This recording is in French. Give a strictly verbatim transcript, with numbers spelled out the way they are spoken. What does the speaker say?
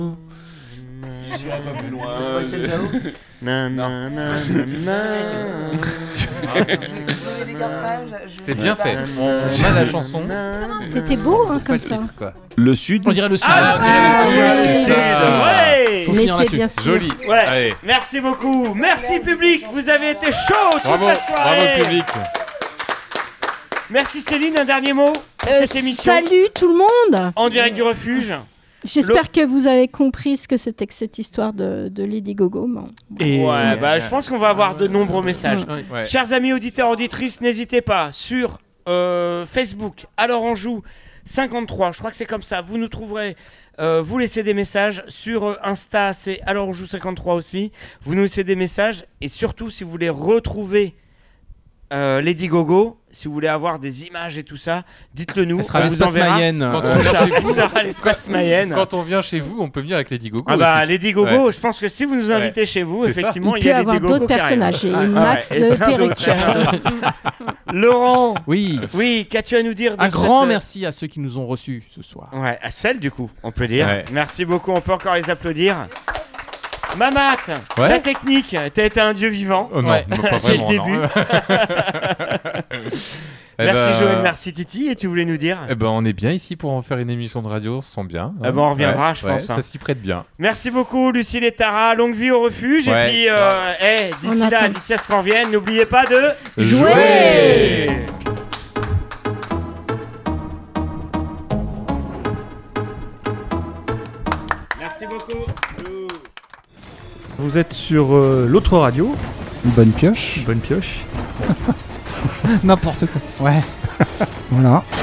J'irai pas plus loin. C'est bien fait. On a la chanson. C'était beau hein, comme ça. Titre, quoi. Le sud. On dirait le sud. Ah, Ah, c'est le sud. Ouais. Faut Mais finir c'est là-dessus. bien sûr. Joli. Ouais. Allez. Merci beaucoup. Merci public. Vous avez été chaud toute Bravo. la soirée. Bravo public. Merci Céline, un dernier mot pour Euh, cette émission. salut tout le monde. En direct du refuge. J'espère Le- que vous avez compris ce que c'était que cette histoire de, de Lady Gogo. Bon. Et ouais, bah, je pense qu'on va avoir de nombreux messages. Ouais. Ouais. Chers amis auditeurs, auditrices, n'hésitez pas sur euh, Facebook, alors on joue cinquante-trois, je crois que c'est comme ça, vous nous trouverez, euh, vous laissez des messages, sur euh, Insta c'est alors on joue cinquante-trois aussi, vous nous laissez des messages, et surtout si vous voulez retrouver euh, Lady Gogo, si vous voulez avoir des images et tout ça, dites-le nous, Elle sera on à vous l'espace enverra. Mayenne. Quand Euh, on vient Ça, chez vous, ça sera à l'espace Mayenne. Quand on vient chez vous, on peut venir avec Lady Gogo Ah bah aussi. Lady Gogo, Ouais. je pense que si vous nous invitez chez vous, C'est ça. effectivement, Il il y peut a avoir Lady Gogo d'autres qui arrive. personnages et Ah, une ah max ouais, et de plein d'autres. perruques. Laurent, Oui. oui, qu'as-tu à nous dire de Un grand cette- merci à ceux qui nous ont reçus ce soir. Ouais, à celle du coup, on peut dire. Ouais. Merci beaucoup, on peut encore les applaudir. Mamat, Ouais. la technique, t'as été un dieu vivant. Oh non, Ouais. non, pas C'est le vraiment. début. non. Eh Merci ben, Joël, merci Titi, et tu voulais nous dire Eh ben, on est bien ici pour en faire une émission de radio, on se sent bien. Ah ben, on reviendra, je Ouais, pense, hein. Ça s'y prête bien. Merci beaucoup Lucille et Tara, longue vie au refuge. Ouais. Et puis, euh, hey, d'ici On là, attend. d'ici à ce qu'on revienne, n'oubliez pas de Jouer. Merci beaucoup. Vous êtes sur euh, l'autre radio. Une bonne pioche. Bonne pioche. N'importe quoi. Ouais. Voilà.